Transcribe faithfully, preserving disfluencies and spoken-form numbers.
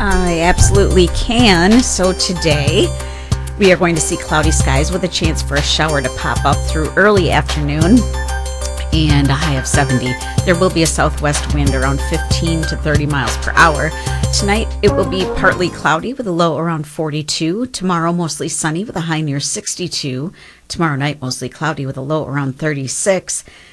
I absolutely can. So today we are going to see cloudy skies with a chance for a shower to pop up through early afternoon and a high of seventy. There will be a southwest wind around fifteen to thirty miles per hour. Tonight it will be partly cloudy with a low around forty-two. Tomorrow mostly sunny with a high near sixty-two. Tomorrow night mostly cloudy with a low around thirty-six.